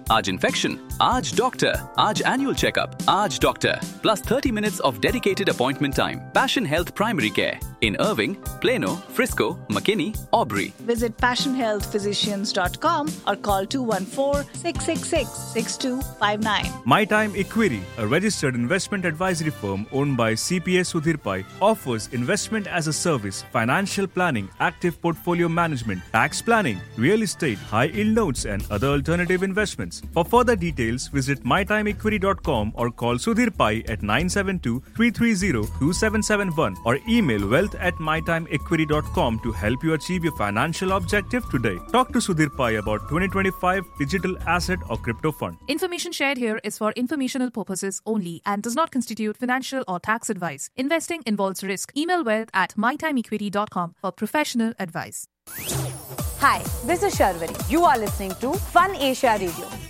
आज इन्फेक्शन, आज डॉक्टर, आज एनुअल चेकअप, आज doctor, plus 30 minutes of dedicated appointment time. Passion Health Primary Care in Irving, Plano, Frisco, McKinney, Aubrey. Visit passionhealthphysicians.com or call 214-666-6259. My Time Equity, a registered investment advisory firm owned by CPA Sudhir Pai, offers investment as a service, financial planning, active portfolio management, tax planning, real estate, high-yield notes and other alternative investments. For further details, visit mytimeequity.com or call Sudhir Pai at 972-330-2771 or email wealth@mytimeequity.com to help you achieve your financial objective today. Talk to Sudhir Pai about 2025 digital asset or crypto fund. Information shared here is for informational purposes only and does not constitute financial or tax advice. Investing involves risk. Email wealth@mytimeequity.com for professional advice. Hi, this is Sharvari. You are listening to Fun Asia Radio.